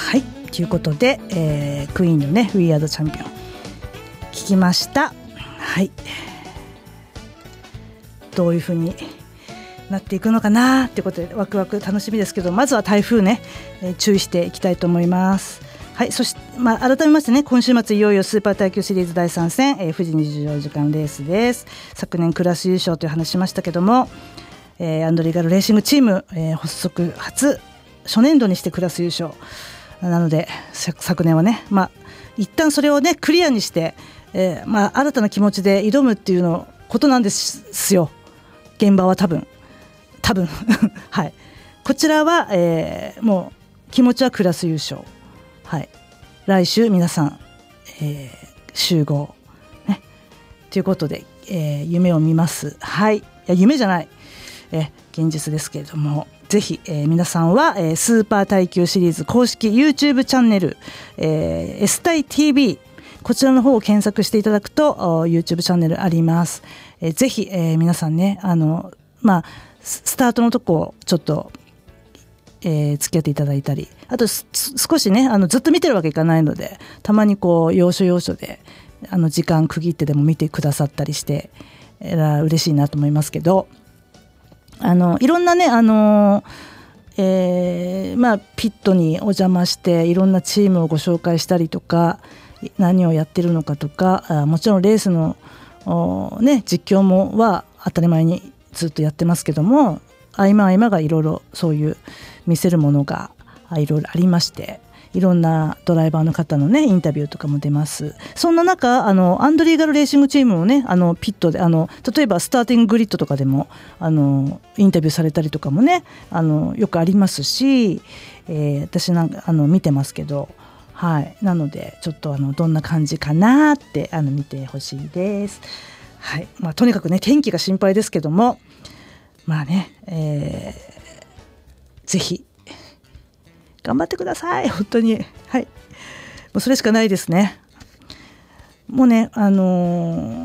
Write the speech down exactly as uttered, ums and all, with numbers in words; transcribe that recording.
はい、ということで、えー、クイーンのね We Are the Champion 聞きました。はい、どういう風になっていくのかなってことでワクワク楽しみですけど、まずは台風ね、えー、注意していきたいと思います。はい、そして、まあ、改めましてね、今週末いよいよスーパー耐久シリーズだいさん戦、えー、富士にじゅうよじかんレースです。昨年クラス優勝という話しましたけども、えー、アンドリーガルレーシングチーム、えー、発足初初年度にしてクラス優勝なので、昨年はね、まあ、一旦それをねクリアにして、えーまあ、新たな気持ちで挑むっていうのことなんですよ、現場は多分多分はい、こちらは、えー、もう気持ちはクラス優勝、はい、来週皆さん、えー、集合ねということで、えー、夢を見ます。はい、いや夢じゃない、えー、現実ですけれども、ぜひ、えー、皆さんは、えー、スーパー耐久シリーズ公式 YouTube チャンネル、えー、S 対 ティービー こちらの方を検索していただくと YouTube チャンネルあります。えー、ぜひ、えー、皆さんね、あのまあスタートのとこをちょっと、えー、付き合っていただいたり、あと少しね、あのずっと見てるわけいかないので、たまにこう要所要所であの時間区切ってでも見てくださったりして、えー、嬉しいなと思いますけど、あのいろんなね、あのえーまあ、ピットにお邪魔していろんなチームをご紹介したりとか、何をやってるのかとか、あもちろんレースの、ね、実況もは当たり前にずっとやってますけども、合間合間がいろいろそういう見せるものがいろいろありまして、いろんなドライバーの方のねインタビューとかも出ます。そんな中、あのアンドリーガルレーシングチームもね、あのピットであの例えばスターティンググリッドとかでもあのインタビューされたりとかもね、あのよくありますし、えー、私なんかあの見てますけど、はい、なのでちょっとあのどんな感じかなってあの見てほしいです。はい、まあ、とにかくね天気が心配ですけども、まあね、えー、ぜひ頑張ってください、本当に。はい、もうそれしかないですね。もうね、あのー